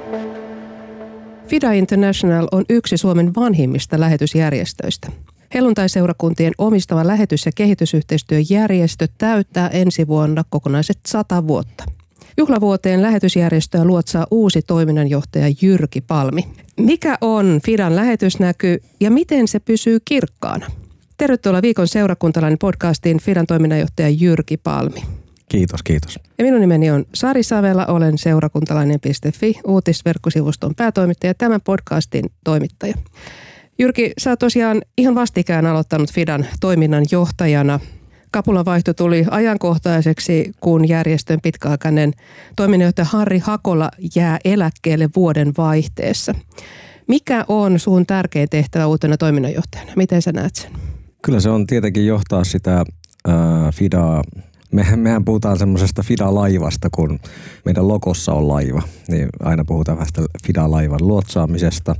FIDA International on yksi Suomen vanhimmista lähetysjärjestöistä. Helluntai-seurakuntien omistama lähetys- ja kehitysyhteistyöjärjestö täyttää ensi vuonna kokonaiset 100 vuotta. Juhlavuoteen lähetysjärjestöä luotsaa uusi toiminnanjohtaja Jyrki Palmi. Mikä on FIDAn lähetysnäky ja miten se pysyy kirkkaana? Tervetuloa Viikon seurakuntalainen podcastiin FIDAn toiminnanjohtaja Jyrki Palmi. Kiitos, kiitos. Ja minun nimeni on Sari Savela, olen seurakuntalainen.fi uutisverkkosivuston päätoimittaja ja tämän podcastin toimittaja. Jyrki, sä oot tosiaan ihan vastikään aloittanut FIDAn toiminnan johtajana. Kapulanvaihto tuli ajankohtaiseksi, kun järjestön pitkäaikainen toiminnanjohtaja Harri Hakola jää eläkkeelle vuoden vaihteessa. Mikä on sun tärkein tehtävä uutena toiminnanjohtajana? Miten sä näet sen? Kyllä se on tietenkin johtaa sitä FIDAa. Mehän puhutaan semmoisesta FIDA-laivasta, kun meidän logossa on laiva. Niin aina puhutaan vähän FIDA-laivan luotsaamisesta.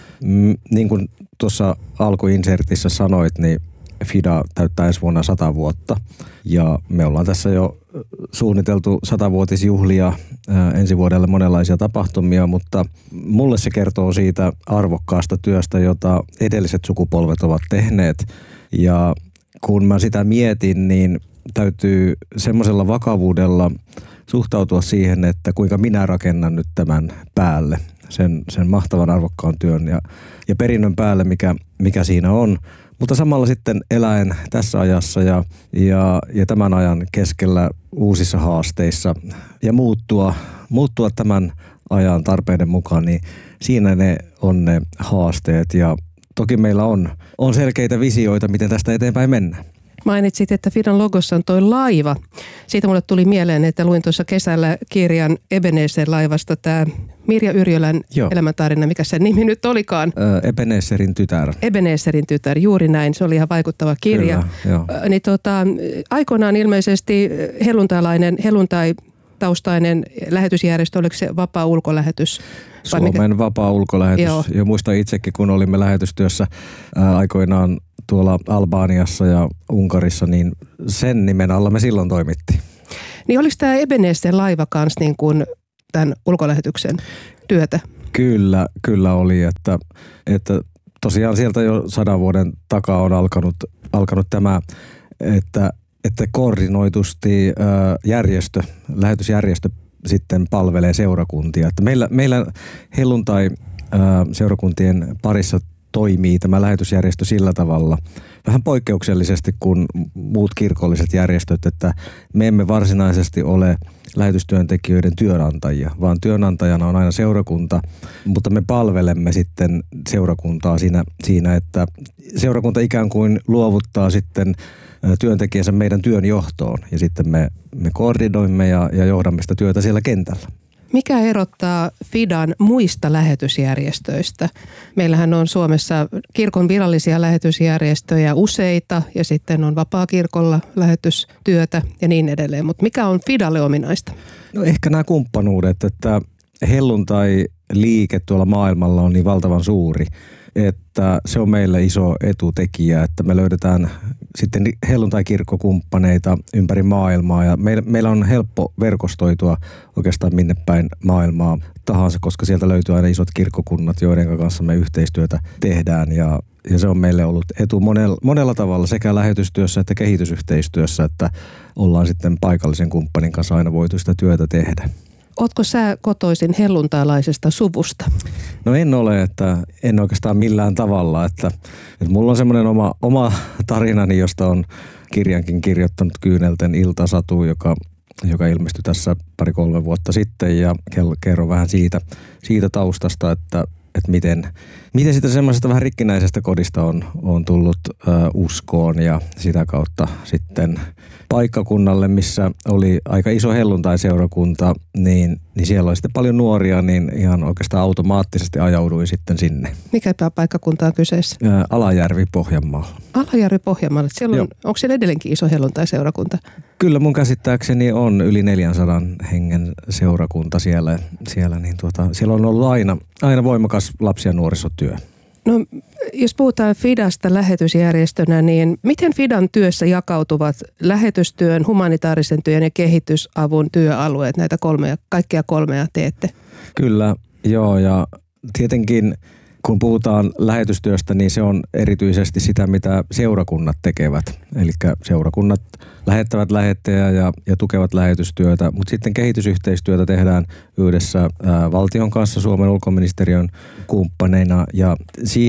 Niin kuin tuossa alkuinsertissä sanoit, niin FIDA täyttää ensi vuonna 100 vuotta. Ja me ollaan tässä jo suunniteltu 100-vuotisjuhlia ensi vuodelle monenlaisia tapahtumia, mutta mulle se kertoo siitä arvokkaasta työstä, jota edelliset sukupolvet ovat tehneet. Ja kun mä sitä mietin, niin täytyy semmoisella vakavuudella suhtautua siihen, että kuinka minä rakennan nyt tämän päälle, sen mahtavan arvokkaan työn ja perinnön päälle, mikä siinä on. Mutta samalla sitten eläen tässä ajassa ja tämän ajan keskellä uusissa haasteissa ja muuttua tämän ajan tarpeiden mukaan, niin siinä ne on ne haasteet. Ja toki meillä on selkeitä visioita, miten tästä eteenpäin mennään. Mainitsit, että FIDAn logossa on toi laiva. Siitä mulle tuli mieleen, että luin tuossa kesällä kirjan Ebenezer-laivasta tämä Mirja Yrjölän elämäntarina, mikä sen nimi nyt olikaan. Ebenezerin tytär. Ebenezerin tytär, juuri näin. Se oli ihan vaikuttava kirja. Kyllä, niin aikoinaan ilmeisesti helluntai-taustainen lähetysjärjestö, oliko se vapaa ulkolähetys? Suomen vapaa ulkolähetys. Joo. Ja muistan itsekin, kun olimme lähetystyössä aikoinaan tuolla Albaniassa ja Unkarissa, niin sen nimen alla me silloin toimittiin. Niin oliko tämä Ebenezer-laiva kanssa niin kuin tämän ulkolähetyksen työtä? Kyllä oli, että tosiaan sieltä jo 100 vuoden takaa on alkanut tämä, että koordinoitusti lähetysjärjestö sitten palvelee seurakuntia. Että meillä helluntai-seurakuntien parissa toimii tämä lähetysjärjestö sillä tavalla vähän poikkeuksellisesti kuin muut kirkolliset järjestöt, että me emme varsinaisesti ole lähetystyöntekijöiden työnantajia, vaan työnantajana on aina seurakunta, mutta me palvelemme sitten seurakuntaa siinä, että seurakunta ikään kuin luovuttaa sitten työntekijänsä meidän työn johtoon ja sitten me koordinoimme ja johdamme sitä työtä siellä kentällä. Mikä erottaa FIDAn muista lähetysjärjestöistä? Meillähän on Suomessa kirkon virallisia lähetysjärjestöjä useita ja sitten on vapaakirkolla lähetystyötä ja niin edelleen. Mutta mikä on FIDalle ominaista? No ehkä nämä kumppanuudet, että helluntai-liike tuolla maailmalla on niin valtavan suuri, että se on meille iso etutekijä, että me löydetään sitten helluntai-kirkkokumppaneita ympäri maailmaa ja meillä on helppo verkostoitua oikeastaan minne päin maailmaa tahansa, koska sieltä löytyy aina isot kirkkokunnat, joiden kanssa me yhteistyötä tehdään ja se on meille ollut etu monella tavalla sekä lähetystyössä että kehitysyhteistyössä, että ollaan sitten paikallisen kumppanin kanssa aina voitu sitä työtä tehdä. Ootko sä kotoisin helluntailaisesta suvusta? No en ole, että en oikeastaan millään tavalla, että mulla on semmoinen oma tarinani, josta on kirjankin kirjoittanut Kyynelten iltasatu, joka ilmestyi tässä 2-3 vuotta sitten ja kerron vähän siitä taustasta, että miten sitä semmoisesta vähän rikkinäisestä kodista on tullut uskoon ja sitä kautta sitten paikkakunnalle, missä oli aika iso helluntai-seurakunta, niin siellä oli sitten paljon nuoria, niin ihan oikeastaan automaattisesti ajauduin sitten sinne. Mikä paikkakunta on kyseessä? Alajärvi Pohjanmaalla. Alajärvi Pohjanmaalla. Onko siellä edelleenkin iso helluntai-seurakunta? Kyllä mun käsittääkseni on yli 400 hengen seurakunta siellä niin siellä on ollut aina voimakas lapsi- ja nuorisotyö. No, jos puhutaan FIDasta lähetysjärjestönä, niin miten FIDan työssä jakautuvat lähetystyön, humanitaarisen työn ja kehitysavun työalueet? Näitä kaikkia kolmea teette. Kyllä, Joo, ja tietenkin kun puhutaan lähetystyöstä, niin se on erityisesti sitä, mitä seurakunnat tekevät. Eli seurakunnat lähettävät lähettejä ja tukevat lähetystyötä, mutta sitten kehitysyhteistyötä tehdään yhdessä valtion kanssa, Suomen ulkoministeriön kumppaneina, ja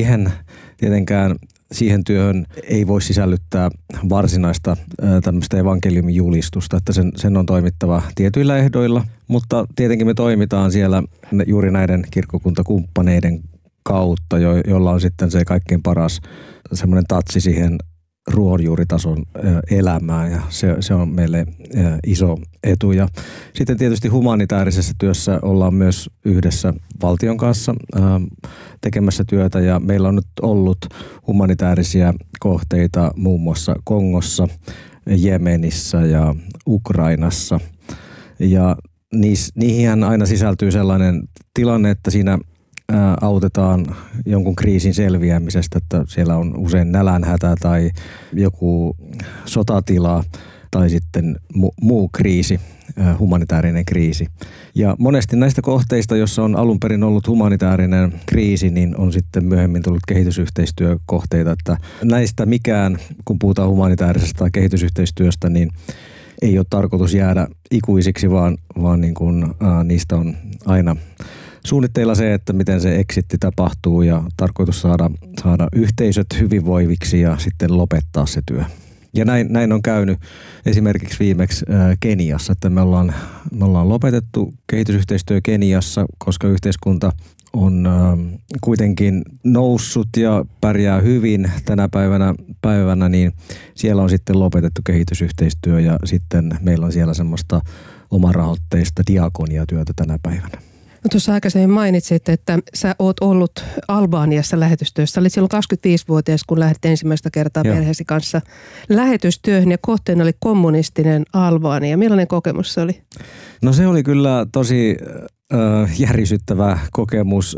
siihen työhön ei voi sisällyttää varsinaista tämmöistä evankeliumin julistusta, että sen on toimittava tietyillä ehdoilla, mutta tietenkin me toimitaan siellä juuri näiden kirkkokuntakumppaneiden kautta, jolla on sitten se kaikkein paras semmoinen tatsi siihen ruohonjuuritason elämään, ja se on meille iso etu. Ja sitten tietysti humanitaarisessa työssä ollaan myös yhdessä valtion kanssa tekemässä työtä, ja meillä on nyt ollut humanitaarisia kohteita muun muassa Kongossa, Jemenissä ja Ukrainassa, ja niihin aina sisältyy sellainen tilanne, että siinä autetaan jonkun kriisin selviämisestä, että siellä on usein nälänhätä tai joku sotatila tai sitten muu kriisi, humanitaarinen kriisi. Ja monesti näistä kohteista, jossa on alun perin ollut humanitaarinen kriisi, niin on sitten myöhemmin tullut kehitysyhteistyökohteita, että näistä mikään, kun puhutaan humanitaarisesta tai kehitysyhteistyöstä, niin ei ole tarkoitus jäädä ikuisiksi, vaan niin kuin, niistä on aina suunnitteilla se, että miten se exitti tapahtuu, ja tarkoitus saada yhteisöt hyvinvoiviksi ja sitten lopettaa se työ. Ja näin on käynyt esimerkiksi viimeksi Keniassa, että me ollaan lopetettu kehitysyhteistyö Keniassa, koska yhteiskunta on kuitenkin noussut ja pärjää hyvin tänä päivänä, niin siellä on sitten lopetettu kehitysyhteistyö, ja sitten meillä on siellä semmoista omarahoitteista diakoniatyötä tänä päivänä. No tuossa aikaisemmin mainitsit, että sä oot ollut Albaniassa lähetystyössä. Olit silloin 25-vuotias, kun lähdit ensimmäistä kertaa perheesi kanssa lähetystyöhön, ja kohteena oli kommunistinen Albania. Millainen kokemus se oli? No se oli kyllä tosi järisyttävä kokemus.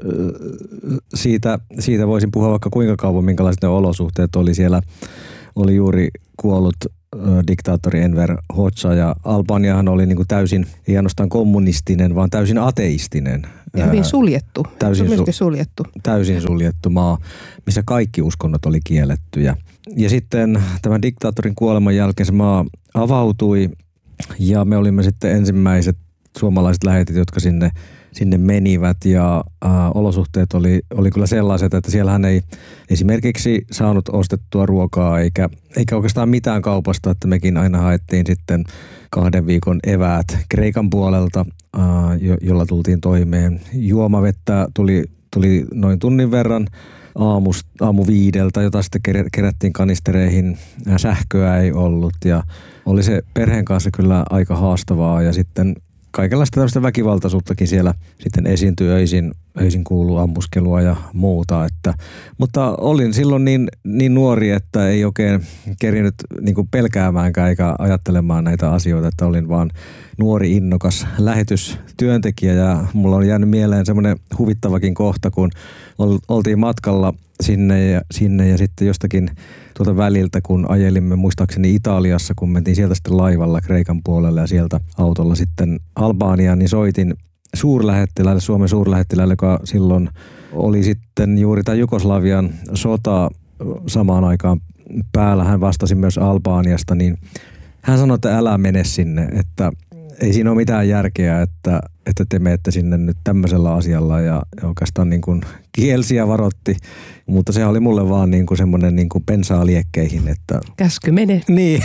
Siitä voisin puhua vaikka kuinka kauan, minkälaiset ne olosuhteet oli siellä. Oli juuri kuollut diktaattori Enver Hoxha, ja Albaniahan oli niin kuin täysin, ei ainoastaan kommunistinen, vaan täysin ateistinen. Ja hyvin suljettu. Täysin suljettu maa, missä kaikki uskonnot oli kiellettyjä. Ja sitten tämän diktaattorin kuoleman jälkeen se maa avautui, ja me olimme sitten ensimmäiset suomalaiset lähetit, jotka sinne menivät, ja olosuhteet oli kyllä sellaiset, että siellähän ei esimerkiksi saanut ostettua ruokaa eikä oikeastaan mitään kaupasta, että mekin aina haettiin sitten 2 viikon eväät Kreikan puolelta, jolla tultiin toimeen. Juomavettä tuli noin tunnin verran aamu 5, jota sitten kerättiin kanistereihin. Sähköä ei ollut, ja oli se perheen kanssa kyllä aika haastavaa, ja sitten kaikenlaista tämmöistä väkivaltaisuuttakin siellä sitten esiintyi, öisin kuuluu ammuskelua ja muuta. Mutta olin silloin niin nuori, että ei oikein kerinyt niin kuin pelkäämäänkään eikä ajattelemaan näitä asioita, että olin vaan nuori innokas lähetystyöntekijä, ja mulla on jäänyt mieleen semmoinen huvittavakin kohta, kun oltiin matkalla sinne ja sitten jostakin tuolta väliltä, kun ajelimme muistaakseni Italiassa, kun mentiin sieltä sitten laivalla Kreikan puolelle ja sieltä autolla sitten Albaniaan, niin soitin suurlähettiläälle, Suomen suurlähettiläälle, joka silloin oli sitten juuri tämä Jugoslavian sota samaan aikaan päällä. Hän vastasi myös Albaniasta, niin hän sanoi, että älä mene sinne, että ei siinä ole mitään järkeä, että te menette sinne nyt tämmöisellä asialla, ja oikeastaan niin kuin kielsi ja varotti, mutta se oli mulle vaan niin kuin semmoinen niin kuin pensaa liekkeihin, että käsky mene. Niin,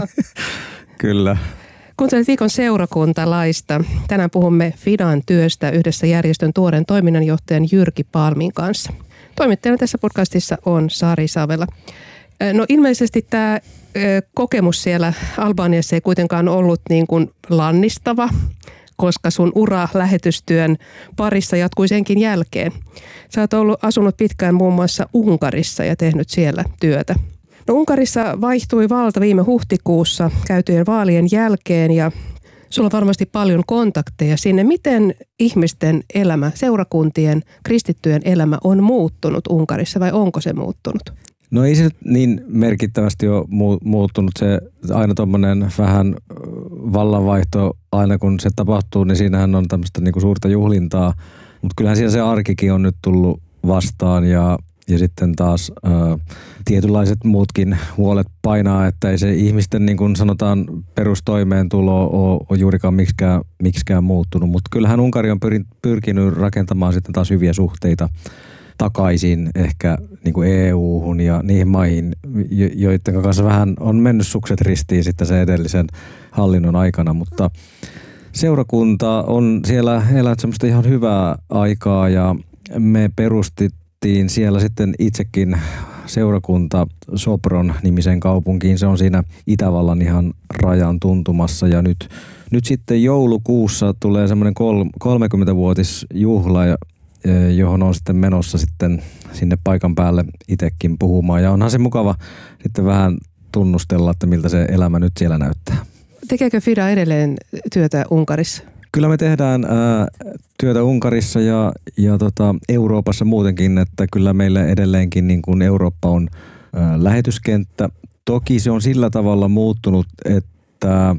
kyllä. Kuuntelet viikon seurakuntalaista. Tänään puhumme Fidan työstä yhdessä järjestön tuoreen toiminnanjohtajan Jyrki Palmin kanssa. Toimittajana tässä podcastissa on Sari Savela. No ilmeisesti tämä kokemus siellä Albaniassa ei kuitenkaan ollut niin kuin lannistava, koska sun ura lähetystyön parissa jatkui senkin jälkeen. Sä oot asunut pitkään muun muassa Unkarissa ja tehnyt siellä työtä. No Unkarissa vaihtui valta viime huhtikuussa käytyjen vaalien jälkeen, ja sulla on varmasti paljon kontakteja sinne. Miten ihmisten elämä, seurakuntien, kristittyjen elämä on muuttunut Unkarissa, vai onko se muuttunut? No ei se niin merkittävästi ole muuttunut. Se aina tuommoinen vähän vallanvaihto, aina kun se tapahtuu, niin siinähän on tämmöistä niinku suurta juhlintaa Mutta kyllähän siellä se arkikin on nyt tullut vastaan ja sitten taas tietynlaiset muutkin huolet painaa, että ei se ihmisten niin kuin sanotaan perustoimeentulo ole juurikaan miksikään muuttunut. Mutta kyllähän Unkari on pyrkinyt rakentamaan sitten taas hyviä suhteita takaisin ehkä niin kuin EU-hun ja niihin maihin, joiden kanssa vähän on mennyt sukset ristiin sitten sen edellisen hallinnon aikana, mutta seurakunta on siellä elänyt semmoista ihan hyvää aikaa ja me perustettiin siellä sitten itsekin seurakunta Sopron nimisen kaupunkiin. Se on siinä Itävallan ihan rajan tuntumassa ja nyt sitten joulukuussa tulee semmoinen 30-vuotisjuhla, johon on sitten menossa sitten sinne paikan päälle itsekin puhumaan. Ja onhan se mukava sitten vähän tunnustella, että miltä se elämä nyt siellä näyttää. Tekeekö Fida edelleen työtä Unkarissa? Kyllä me tehdään työtä Unkarissa ja Euroopassa muutenkin, että kyllä meille edelleenkin niin kuin Eurooppa on lähetyskenttä. Toki se on sillä tavalla muuttunut, että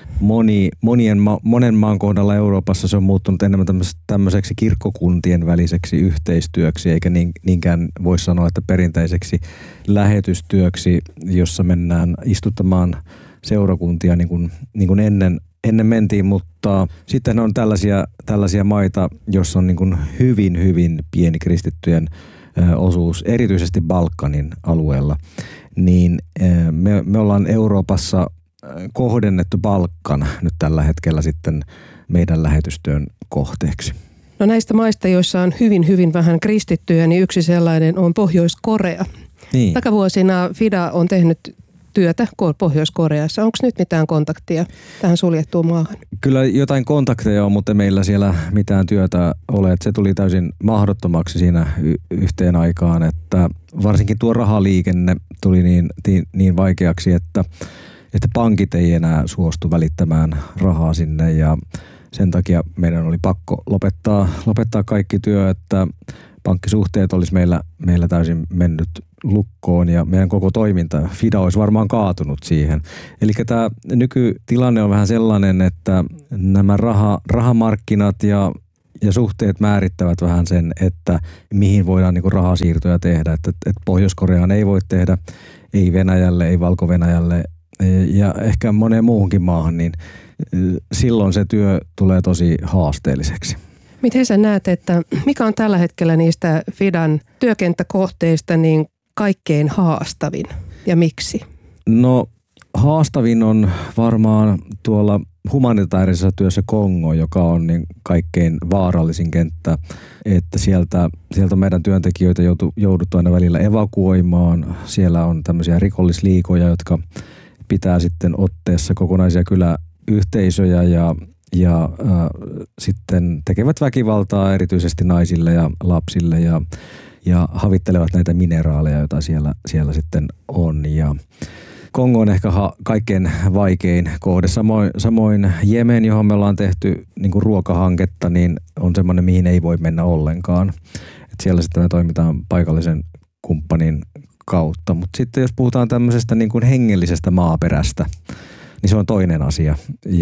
monen maan kohdalla Euroopassa se on muuttunut enemmän tämmöiseksi kirkkokuntien väliseksi yhteistyöksi, eikä niinkään voi sanoa, että perinteiseksi lähetystyöksi, jossa mennään istuttamaan seurakuntia niin kuin ennen mentiin, mutta sitten on tällaisia maita, joissa on niin kuin hyvin, hyvin pieni kristittyjen osuus, erityisesti Balkanin alueella, niin me ollaan Euroopassa kohdennettu Balkan nyt tällä hetkellä sitten meidän lähetystyön kohteeksi. No näistä maista, joissa on hyvin, hyvin vähän kristittyjä, niin yksi sellainen on Pohjois-Korea. Niin. Takavuosina Fida on tehnyt työtä Pohjois-Koreassa. Onko nyt mitään kontaktia tähän suljettuun maahan? Kyllä jotain kontakteja on, mutta meillä siellä mitään työtä ole. Se tuli täysin mahdottomaksi siinä yhteen aikaan, että varsinkin tuo rahaliikenne tuli niin vaikeaksi, että pankit ei enää suostu välittämään rahaa sinne ja sen takia meidän oli pakko lopettaa kaikki työ, että pankkisuhteet olisi meillä täysin mennyt lukkoon ja meidän koko toiminta, Fida olisi varmaan kaatunut siihen. Eli tämä nykytilanne on vähän sellainen, että nämä rahamarkkinat ja suhteet määrittävät vähän sen, että mihin voidaan niin kuin rahasiirtoja tehdä. Että Pohjois-Koreaan ei voi tehdä, ei Venäjälle, ei Valko-Venäjälle ja ehkä moneen muuhunkin maahan, niin silloin se työ tulee tosi haasteelliseksi. Miten sä näet, että mikä on tällä hetkellä niistä Fidan työkenttäkohteista niin kaikkein haastavin ja miksi? No haastavin on varmaan tuolla humanitaarisessa työssä Kongo, joka on niin kaikkein vaarallisin kenttä, että sieltä meidän työntekijöitä jouduttu aina välillä evakuoimaan. Siellä on tämmöisiä rikollisliigoja, jotka pitää sitten otteessa kokonaisia kyläyhteisöjä ja sitten tekevät väkivaltaa erityisesti naisille ja lapsille ja havittelevat näitä mineraaleja, joita siellä sitten on. Ja Kongo on ehkä kaikkein vaikein kohde. Samoin Jemen, johon me ollaan tehty niin kuin ruokahanketta, niin on semmoinen, mihin ei voi mennä ollenkaan. Et siellä sitten me toimitaan paikallisen kumppanin kautta. Mutta sitten jos puhutaan tämmöisestä niin kuin hengellisestä maaperästä, niin se on toinen asia.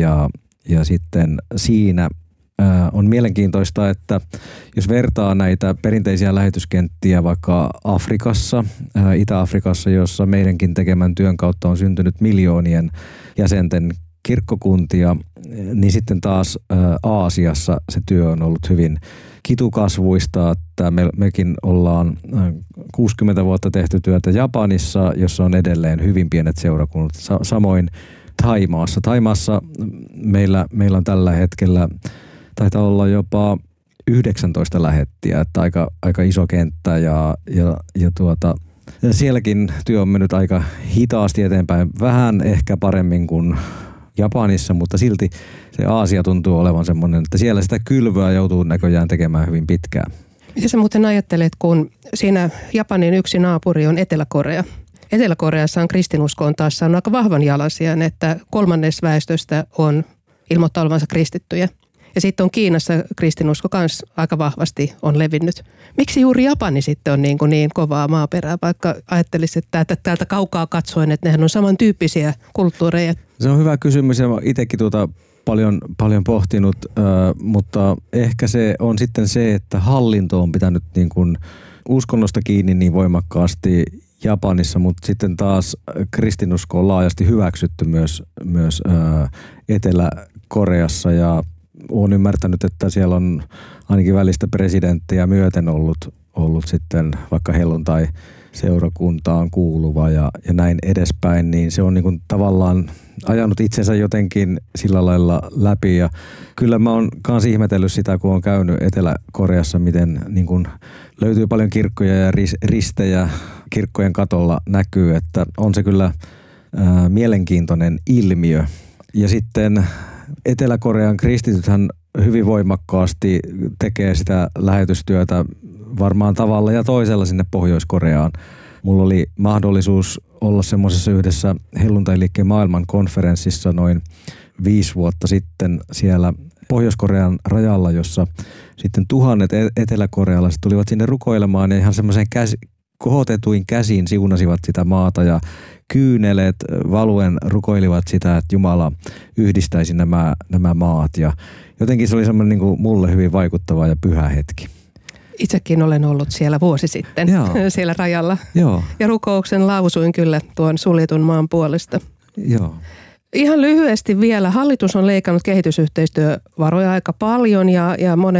Ja sitten siinä on mielenkiintoista, että jos vertaa näitä perinteisiä lähetyskenttiä vaikka Afrikassa, Itä-Afrikassa, jossa meidänkin tekemän työn kautta on syntynyt miljoonien jäsenten kirkkokuntia, niin sitten taas Aasiassa se työ on ollut hyvin kitukasvuista, että mekin ollaan 60 vuotta tehty työtä Japanissa, jossa on edelleen hyvin pienet seurakunnat. Samoin Thaimaassa meillä on tällä hetkellä, taitaa olla jopa 19 lähettiä, että aika iso kenttä ja sielläkin työ on mennyt aika hitaasti eteenpäin, vähän ehkä paremmin kuin Japanissa, mutta silti se Aasia tuntuu olevan semmoinen, että siellä sitä kylvöä joutuu näköjään tekemään hyvin pitkään. Mitä sä muuten ajattelet, kun siinä Japanin yksi naapuri on Etelä-Korea? Etelä-Koreassa on kristinuskoon taas saanut aika vahvan jalansijan, että 1/3 väestöstä on ilmoittaa olevansa kristittyjä. Ja sitten on Kiinassa kristinusko kanssa aika vahvasti on levinnyt. Miksi juuri Japani sitten on niin kovaa maaperää, vaikka ajattelisit, että täältä kaukaa katsoen, että nehän on samantyyppisiä kulttuureja? Se on hyvä kysymys ja itsekin paljon pohtinut, mutta ehkä se on sitten se, että hallinto on pitänyt niin kuin uskonnosta kiinni niin voimakkaasti Japanissa, mutta sitten taas kristinusko on laajasti hyväksytty myös Etelä-Koreassa ja olen ymmärtänyt, että siellä on ainakin välistä presidenttejä myöten ollut sitten vaikka helluntai-seurakuntaan kuuluva ja näin edespäin, niin se on niin kuin tavallaan ajanut itsensä jotenkin sillä lailla läpi ja kyllä mä oon kans ihmetellyt sitä, kun on käynyt Etelä-Koreassa, miten niin kuin löytyy paljon kirkkoja ja ristejä kirkkojen katolla näkyy, että on se kyllä mielenkiintoinen ilmiö. Ja sitten Etelä-Korean kristitythän hyvin voimakkaasti tekee sitä lähetystyötä varmaan tavalla ja toisella sinne Pohjois-Koreaan. Mulla oli mahdollisuus olla semmoisessa yhdessä helluntailiikkeen maailman konferenssissa noin 5 vuotta sitten siellä Pohjois-Korean rajalla, jossa sitten tuhannet eteläkorealaiset tulivat sinne rukoilemaan ja ihan semmoisen kohotetuin käsin siunasivat sitä maata ja kyyneleet valuen rukoilivat sitä, että Jumala yhdistäisi nämä maat ja jotenkin se oli semmoinen niin kuin mulle hyvin vaikuttava ja pyhä hetki. Itsekin olen ollut siellä vuosi sitten, siellä rajalla. Joo. Ja rukouksen lausuin kyllä tuon suljetun maan puolesta. Joo. Ihan lyhyesti vielä. Hallitus on leikannut kehitysyhteistyövaroja aika paljon ja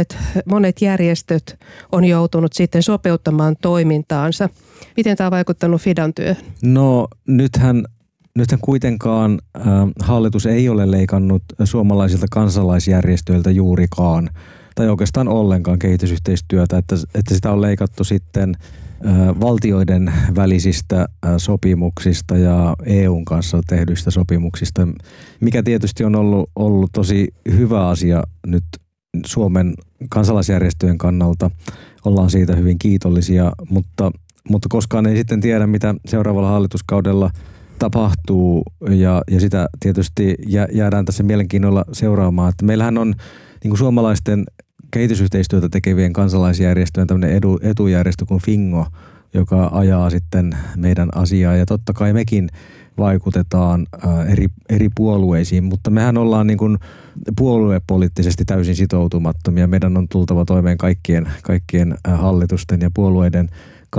monet järjestöt on joutunut sitten sopeuttamaan toimintaansa. Miten tämä on vaikuttanut Fidan työhön? No nythän kuitenkaan hallitus ei ole leikannut suomalaisilta kansalaisjärjestöiltä juurikaan tai oikeastaan ollenkaan kehitysyhteistyötä, että sitä on leikattu sitten valtioiden välisistä sopimuksista ja EUn kanssa tehdyistä sopimuksista, mikä tietysti on ollut tosi hyvä asia nyt Suomen kansalaisjärjestöjen kannalta. Ollaan siitä hyvin kiitollisia, mutta koskaan ei sitten tiedä, mitä seuraavalla hallituskaudella tapahtuu ja sitä tietysti jäädään tässä mielenkiinnolla seuraamaan. Että meillähän on niin kuin suomalaisten kehitysyhteistyötä tekevien kansalaisjärjestöjen tämmöinen etujärjestö kuin Fingo, joka ajaa sitten meidän asiaa ja totta kai mekin vaikutetaan eri puolueisiin, mutta mehän ollaan niin kuin puoluepoliittisesti täysin sitoutumattomia. Meidän on tultava toimeen kaikkien hallitusten ja puolueiden